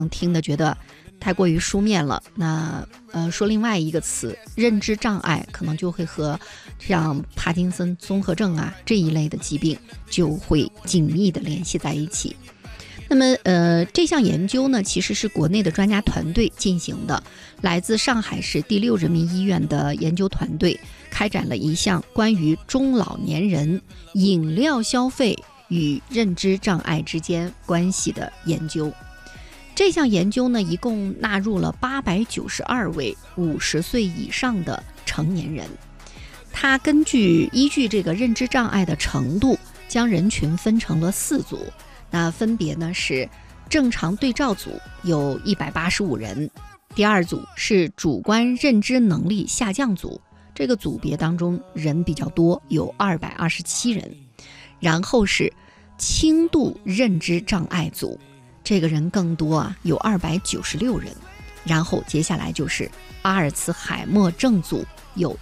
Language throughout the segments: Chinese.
听得觉得太过于书面了。那说另外一个词，认知障碍，可能就会和像帕金森综合症啊这一类的疾病就会紧密的联系在一起。那么这项研究呢，其实是国内的专家团队进行的，来自上海市第6人民医院的研究团队开展了一项关于中老年人饮料消费与认知障碍之间关系的研究。这项研究呢，一共纳入了892位50岁以上的成年人，它依据这个认知障碍的程度，将人群分成了4组。那分别呢是正常对照组，有185人，第2组是主观认知能力下降组，这个组别当中人比较多，有227人，然后是轻度认知障碍组，这个人更多啊，有296人，然后接下来就是阿尔茨海默症组，有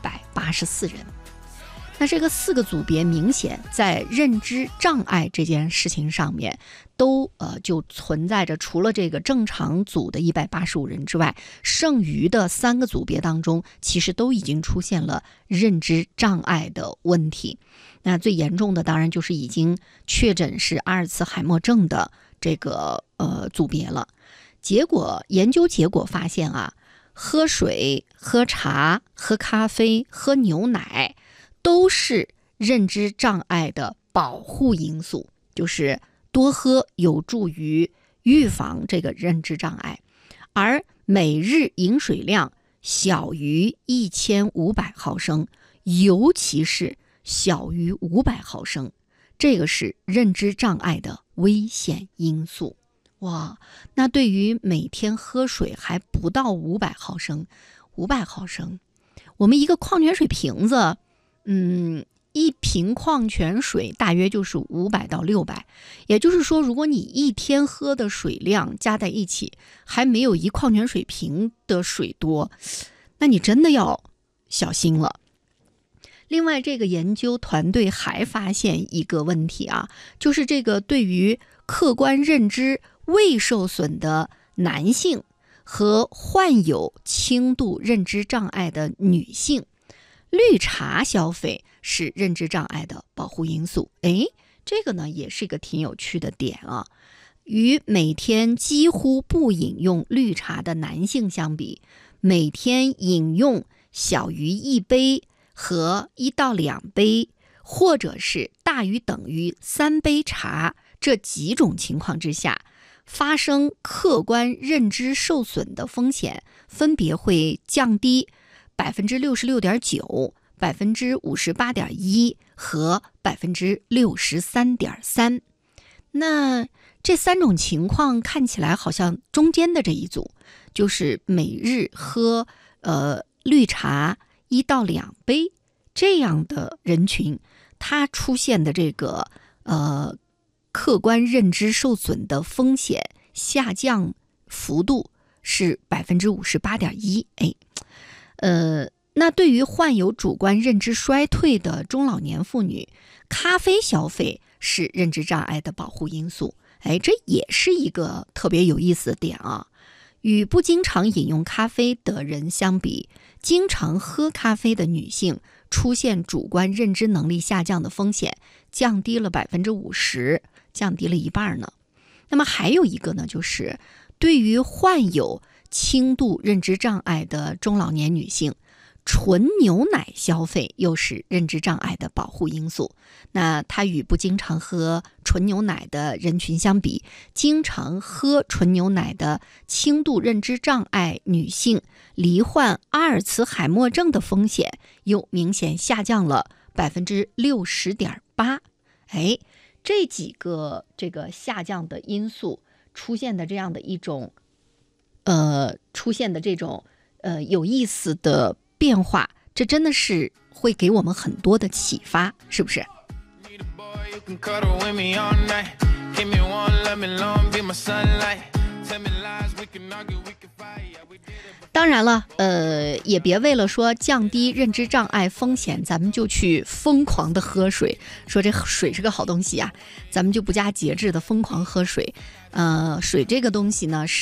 184人。那这个4个组别明显在认知障碍这件事情上面都就存在着，除了这个正常组的185人之外，剩余的3个组别当中其实都已经出现了认知障碍的问题。那最严重的当然就是已经确诊是阿尔茨海默症的这个组别了。研究结果发现啊，喝水、喝茶、喝咖啡、喝牛奶都是认知障碍的保护因素，就是多喝有助于预防这个认知障碍。而每日饮水量小于1500毫升，尤其是小于500毫升，这个是认知障碍的危险因素。哇，那对于每天喝水还不到500毫升，我们一个矿泉水瓶子一瓶矿泉水大约就是500到600，也就是说，如果你一天喝的水量加在一起还没有一矿泉水瓶的水多，那你真的要小心了。另外，这个研究团队还发现一个问题啊，就是这个对于客观认知未受损的男性和患有轻度认知障碍的女性，绿茶消费是认知障碍的保护因素。这个呢也是一个挺有趣的点啊。与每天几乎不饮用绿茶的男性相比，每天饮用小于1杯和1到2杯，或者是大于等于3杯茶这几种情况之下，发生客观认知受损的风险分别会降低66.9%、58.1%和63.3%。那这3种情况看起来好像中间的这一组，就是每日喝绿茶1到2杯这样的人群，它出现的这个客观认知受损的风险下降幅度是58.1%。那对于患有主观认知衰退的中老年妇女，咖啡消费是认知障碍的保护因素。这也是一个特别有意思的点啊。与不经常饮用咖啡的人相比，经常喝咖啡的女性出现主观认知能力下降的风险降低了50%，降低了一半呢。那么还有一个呢，就是对于患有轻度认知障碍的中老年女性，纯牛奶消费又是认知障碍的保护因素。那它与不经常喝纯牛奶的人群相比，经常喝纯牛奶的轻度认知障碍女性罹患阿尔茨海默症的风险又明显下降了60.8%。这几个这个下降的因素出现的这样的一种有意思的变化，这真的是会给我们很多的启发，是不是？当然了，也别为了说降低认知障碍风险，咱们就去疯狂的喝水，说这水是个好东西啊，咱们就不加节制的疯狂喝水。水这个东西呢，是